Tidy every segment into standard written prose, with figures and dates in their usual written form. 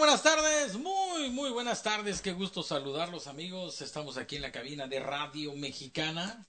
buenas tardes, muy buenas tardes, qué gusto saludarlos amigos, estamos aquí en la cabina de Radio Mexicana.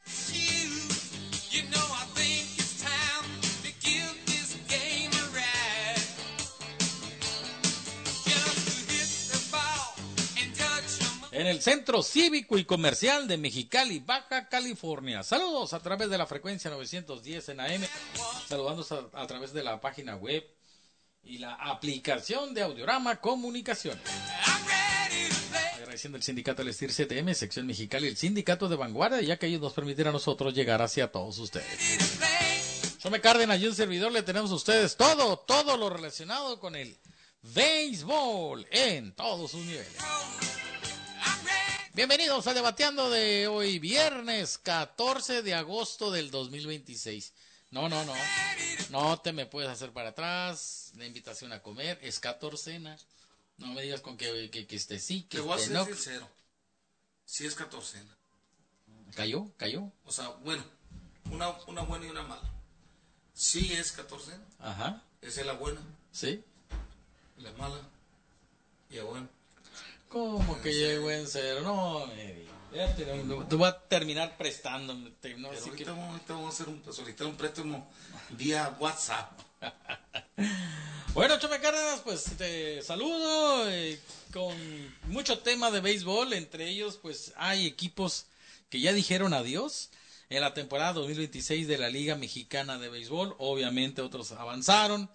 En el Centro Cívico y Comercial de Mexicali, Baja California. Saludos a través de la frecuencia 910 en AM, saludándonos a través de la página web y la aplicación de Audiorama Comunicaciones. Agradeciendo el sindicato del STIR CTM, sección Mexicali, el sindicato de vanguardia, ya que ellos nos permiten a nosotros llegar hacia todos ustedes. Chome Cárdenas y un servidor le tenemos a ustedes todo lo relacionado con el béisbol en todos sus niveles. Bienvenidos a Debateando de hoy, viernes 14 de agosto del 2026. No te me puedes hacer para atrás. La invitación a comer es catorcena. No me digas con que sí, que te voy a ser no. sincero. Sí es catorcena. ¿Cayó? O sea, bueno, una buena y una mala. Sí es catorcena. Ajá. Esa es la buena. Sí. La mala. Y la buena. ¿Cómo que llegó en cero? No, te voy a terminar prestándome. No, pero ahorita vamos a solicitar un préstamo vía WhatsApp. Bueno, Chome Cárdenas, pues te saludo con mucho tema de béisbol. Entre ellos, pues hay equipos que ya dijeron adiós en la temporada 2026 de la Liga Mexicana de Béisbol. Obviamente otros avanzaron.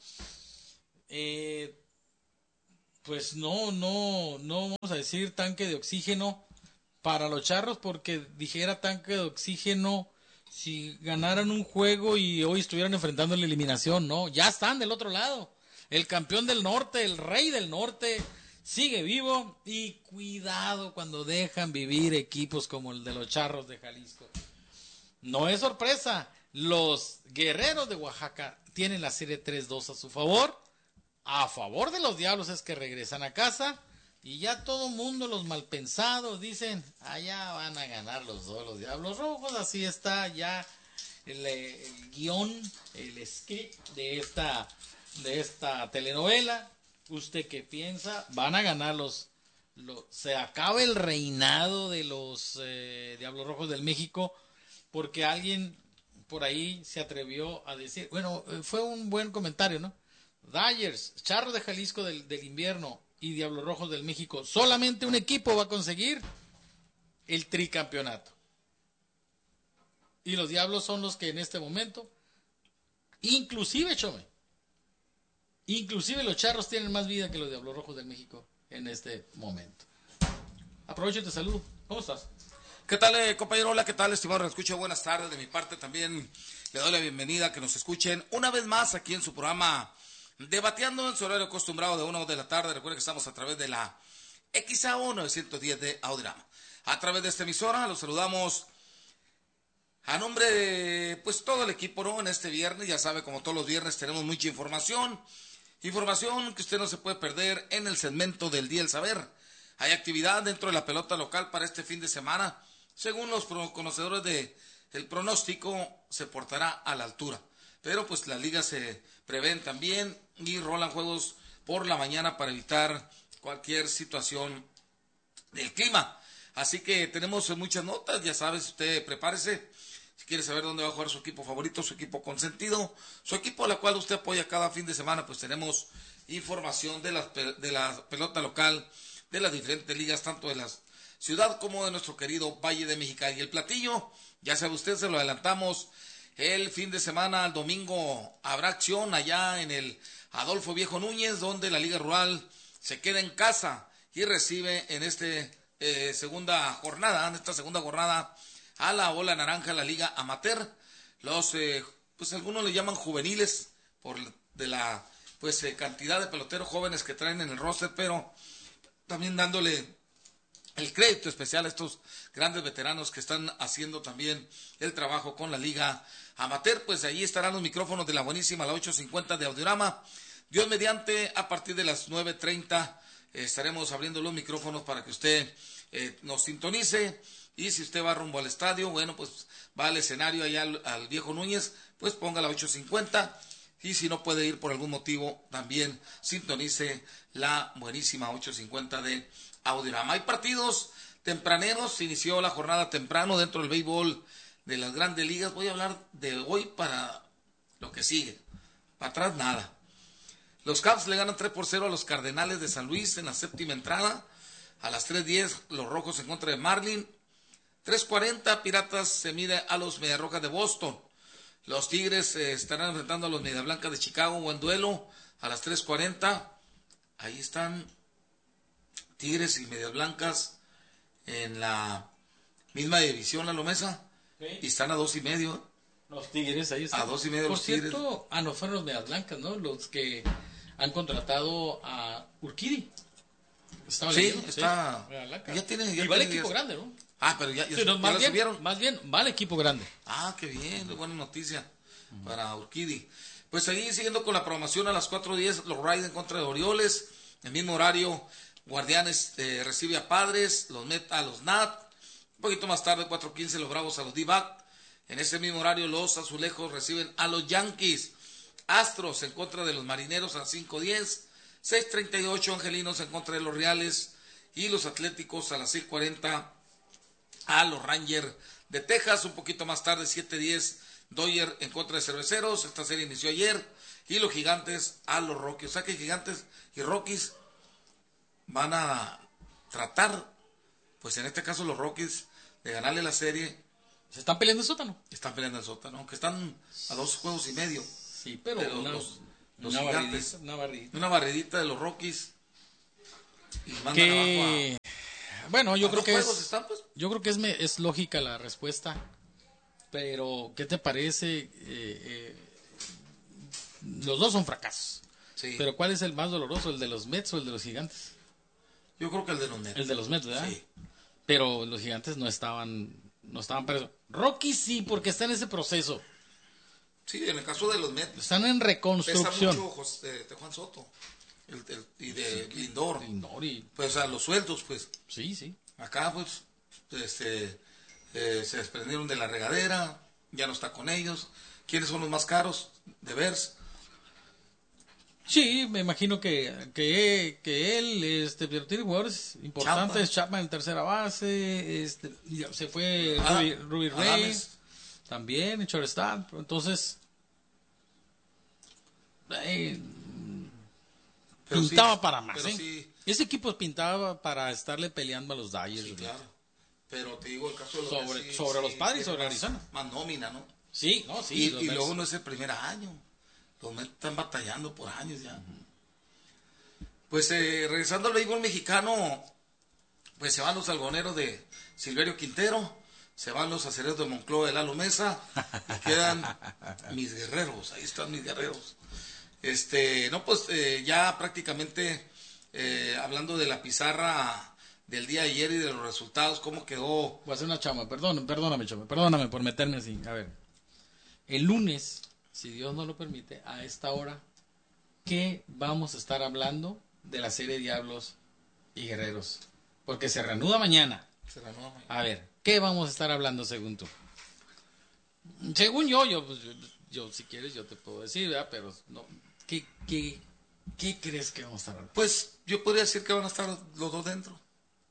Pues no vamos a decir tanque de oxígeno para los Charros, porque dijera tanque de oxígeno si ganaran un juego y hoy estuvieran enfrentando la eliminación. No, ya están del otro lado. El campeón del norte, el rey del norte, sigue vivo, y cuidado cuando dejan vivir equipos como el de los Charros de Jalisco. No es sorpresa, los Guerreros de Oaxaca tienen la serie 3-2 a su favor. A favor de los Diablos es que regresan a casa, y ya todo mundo, los malpensados, dicen, allá van a ganar los dos, los Diablos Rojos. Así está ya el guión, el script de esta telenovela. ¿Usted qué piensa? Van a ganar se acaba el reinado de los Diablos Rojos del México, porque alguien por ahí se atrevió a decir, bueno, fue un buen comentario, ¿no? Dodgers, Charros de Jalisco del invierno y Diablos Rojos del México, solamente un equipo va a conseguir el tricampeonato. Y los Diablos son los que en este momento, inclusive los Charros tienen más vida que los Diablos Rojos del México en este momento. Aprovecho y te saludo. ¿Cómo estás? ¿Qué tal, compañero? Hola, ¿qué tal, estimado? Escucho, buenas tardes. De mi parte también le doy la bienvenida a que nos escuchen una vez más aquí en su programa Debateando, en su horario acostumbrado de 1 de la tarde. Recuerden que estamos a través de la XAO 910 de Audiorama. A través de esta emisora los saludamos a nombre de pues todo el equipo, ¿no? En este viernes, ya sabe, como todos los viernes tenemos mucha información que usted no se puede perder en el segmento del Día del Saber. Hay actividad dentro de la pelota local para este fin de semana. Según los conocedores del pronóstico, se portará a la altura. Pero pues las ligas se prevén también y rolan juegos por la mañana para evitar cualquier situación del clima. Así que tenemos muchas notas, ya sabes, usted prepárese. Si quiere saber dónde va a jugar su equipo favorito, su equipo consentido, su equipo a la cual usted apoya cada fin de semana, pues tenemos información de la pelota local, de las diferentes ligas, tanto de la ciudad como de nuestro querido Valle de Mexicali. Y el platillo, ya sabe usted, se lo adelantamos. El fin de semana, el domingo, habrá acción allá en el Adolfo Viejo Núñez, donde la Liga Rural se queda en casa y recibe en esta segunda jornada a la Bola Naranja, la Liga Amateur. Pues algunos le llaman juveniles de la cantidad de peloteros jóvenes que traen en el roster, pero también dándole el crédito especial a estos grandes veteranos que están haciendo también el trabajo con la Liga Amateur. Pues allí estarán los micrófonos de la buenísima, la 850 de Audiorama. Dios mediante, a partir de las 9:30 estaremos abriendo los micrófonos para que usted nos sintonice. Y si usted va rumbo al estadio, bueno, pues va al escenario allá al Viejo Núñez, pues ponga la 850. Y si no puede ir por algún motivo, también sintonice la buenísima 850 de Audiorama. Hay partidos tempraneros, se inició la jornada temprano dentro del béisbol de las grandes ligas. Voy a hablar de hoy para lo que sigue. Para atrás nada. Los Cubs le ganan 3-0 a los Cardenales de San Luis en la séptima entrada. A las 3:10 los Rojos en contra de Marlin. 3:40 Piratas se mide a los Mediarrojas de Boston. Los Tigres estarán enfrentando a los Medias Blancas de Chicago. Buen duelo a las 3:40. Ahí están Tigres y Medias Blancas en la misma división, la Lomesa. ¿Sí? Y están a 2.5. Los Tigres, ahí están. A 2.5 Por los Tigres. cierto, no fueron los Medias Blancas, ¿no? Los que han contratado a Urquidy. Estaba Sí, leyendo, está. Medias Blancas. Ya tiene. Y va el equipo grande, ¿no? Ah, pero ya Sí, ya no, la subieron. más bien, va el equipo grande. Ah, qué bien, buena noticia para Urquidy. Pues ahí siguiendo con la programación a las 4:10, los Rays en contra de Orioles. El mismo horario, Guardianes recibe a Padres, los Mets a los Nat. Un poquito más tarde, 4:15, los Bravos a los D-Back. En ese mismo horario, los Azulejos reciben a los Yankees. Astros en contra de los Marineros a las 5:10. 6:38, Angelinos en contra de los Reales. Y los Atléticos a las 6:40 a los Rangers de Texas. Un poquito más tarde, 7:10, Dodgers en contra de Cerveceros. Esta serie inició ayer. Y los Gigantes a los Rockies. O sea que Gigantes y Rockies van a tratar, pues en este caso los Rockies, de ganarle la serie. Se están peleando el sótano. Están peleando el sótano, aunque están a 2.5 juegos. Sí, pero los una Gigantes. barridita. Una barridita de los Rockies. Y mandan Que abajo bueno, yo a creo 2 que juegos están, pues. yo creo que es lógica la respuesta. Pero ¿qué te parece? Los dos son fracasos. Sí. Pero ¿cuál es el más doloroso? ¿El de los Mets o el de los Gigantes? Yo creo que el de los Mets. El de los Mets, ¿verdad? Sí. Pero los Gigantes no estaban para eso. Rocky sí, porque está en ese proceso. Sí, en el caso de los Mets. Están en Pesa reconstrucción. mucho de Juan Soto. Y de Lindor. Pues, o sea, los sueldos, pues. Sí, sí. Acá, pues, se desprendieron de la regadera. Ya no está con ellos. ¿Quiénes son los más caros? De Vers. Sí, me imagino que él, pero tiene jugadores importantes. Chapman en tercera base, se fue Ruby Ray, Adames. también en shortstop. Entonces, Pero pintaba sí, para más. pero sí. Ese equipo pintaba para estarle peleando a los Dodgers. Sí, claro. Pero te digo, el caso de los Sobre- Mets, sobre los Padres y tiene sobre más- Arizona. Más nómina, ¿no? Sí, no, sí. los Y Mets. luego no es el primer año. Los Mets están batallando por años ya. Pues regresando al béisbol mexicano, pues se van los algoneros de Silverio Quintero, se van los acereros de Monclova de Lalo Mesa, y quedan mis guerreros, ahí están mis guerreros. No, pues ya prácticamente hablando de la pizarra del día de ayer y de los resultados, cómo quedó. Voy a hacer una chama, perdóname, chama, perdóname por meterme así. A ver, el lunes, si Dios no lo permite, a esta hora, ¿qué vamos a estar hablando de la serie Diablos y Guerreros? Porque se reanuda mañana. A ver, ¿qué vamos a estar hablando según tú? Según yo, si quieres, yo te puedo decir, ¿verdad? Pero no, ¿qué crees que vamos a estar hablando? Pues yo podría decir que van a estar los dos dentro.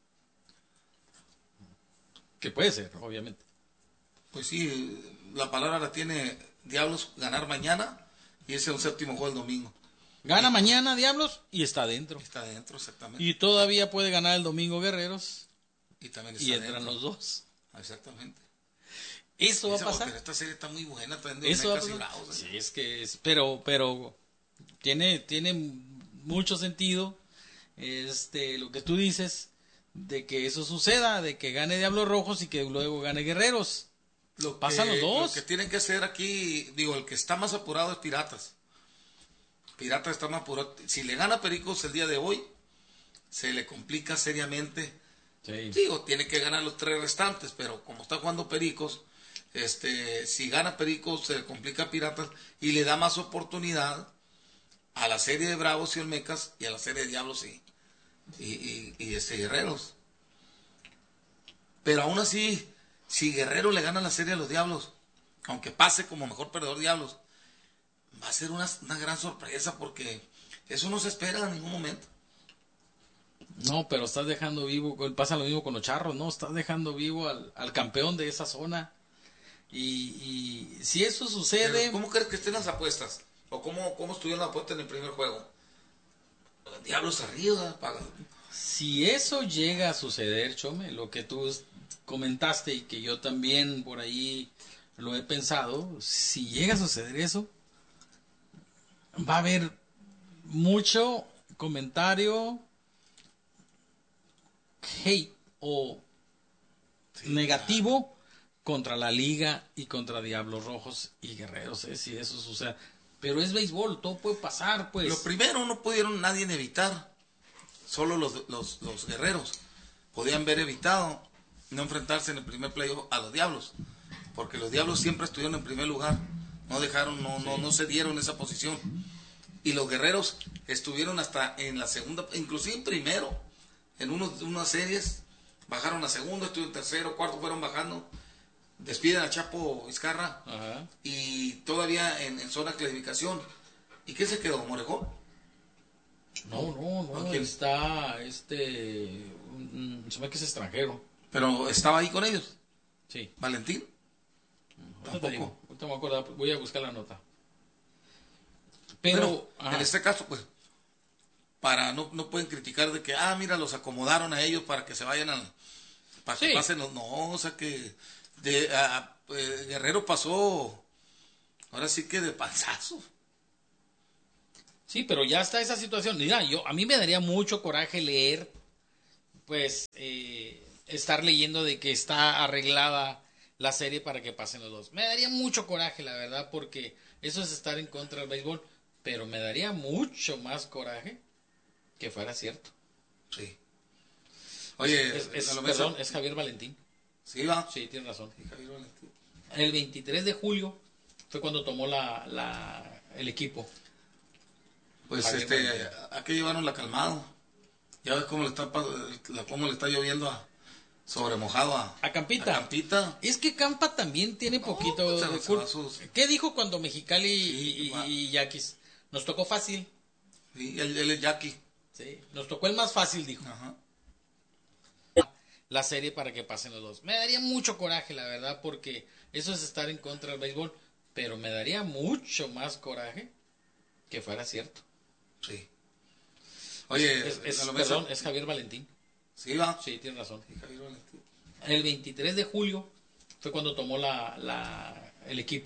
Que puede ser, obviamente. Pues sí, la palabra la tiene Diablos ganar mañana y ese es un séptimo juego el domingo. Gana mañana Diablos y está dentro. Está dentro, exactamente. Y todavía puede ganar el domingo Guerreros Y también está y entran dentro. los dos. Exactamente. Eso va a Esa, pasar. pero esta serie está muy buena, también de Eso va a Olmecas y pasar. Bravos, Sí, es que es, pero tiene mucho sentido lo que tú dices de que eso suceda, de que gane Diablos Rojos y que luego gane Guerreros. Pasan los dos. Lo que tienen que hacer aquí, digo, el que está más apurado es Piratas. Piratas está más apurado. Si le gana Pericos el día de hoy, se le complica seriamente. Sí. Digo, tiene que ganar los 3 restantes, pero como está jugando Pericos, si gana Pericos se le complica a Piratas y le da más oportunidad a la serie de Bravos y Olmecas y a la serie de Diablos y Guerreros. Pero aún así, si Guerrero le gana la serie a los Diablos, aunque pase como mejor perdedor Diablos, va a ser una gran sorpresa porque eso no se espera en ningún momento. No, pero estás dejando vivo, pasa lo mismo con los Charros, ¿no? Estás dejando vivo al campeón de esa zona. Y si eso sucede... Pero, ¿cómo crees que estén las apuestas? ¿O cómo estuvieron las apuestas en el primer juego? Diablos arriba. Si eso llega a suceder, Chome, lo que tú comentaste y que yo también por ahí lo he pensado, si llega a suceder eso, va a haber mucho comentario hate o negativo contra la liga y contra Diablos Rojos y Guerreros, si eso sucede. Pero es béisbol, todo puede pasar, pues. Lo primero, no pudieron nadie evitar, solo los Guerreros podían haber evitado no enfrentarse en el primer playoff a los Diablos, porque los Diablos siempre estuvieron en primer lugar, no dejaron, no cedieron esa posición, y los Guerreros estuvieron hasta en la segunda, inclusive en primero, en unas series, bajaron a segundo, estuvieron en tercero, cuarto, fueron bajando, despiden a Chapo Vizcarra. Ajá. Y todavía en zona de clasificación. ¿Y qué se quedó? ¿Morejón? No, está se ve que es extranjero. Pero estaba ahí con ellos. Sí. ¿Valentín? Ahorita te digo, ahorita me voy a acordar, voy a buscar la nota. Pero en este caso, pues, no pueden criticar de que, mira, los acomodaron a ellos para que se vayan para que pasen los... No, o sea que Guerrero pasó, ahora sí que de panzazo. Sí, pero ya está esa situación. Mira, a mí me daría mucho coraje leer, pues, estar leyendo de que está arreglada la serie para que pasen los dos. Me daría mucho coraje, la verdad, porque eso es estar en contra del béisbol, pero me daría mucho más coraje que fuera cierto. Sí. Oye, perdón, es Javier Valentín. ¿Sí va? Sí, tiene razón. Sí, Javier Valentín. El 23 de julio fue cuando tomó el equipo. Pues ¿a qué llevaron la calmado? Ya ves cómo le está lloviendo sobre mojado a Campita. A Campita. Es que Campa también tiene poquito de culpa. ¿Qué dijo cuando Mexicali y Yaquis? Nos tocó fácil. Sí, él es Yaqui. Sí, nos tocó el más fácil, dijo. Ajá. La serie para que pasen los dos. Me daría mucho coraje, la verdad, porque eso es estar en contra del béisbol, pero me daría mucho más coraje que fuera cierto. Sí. Oye, perdón, es Javier Valentín. ¿Sí va? Sí, tiene razón. Sí, Javier Valentín. El 23 de julio fue cuando tomó el equipo.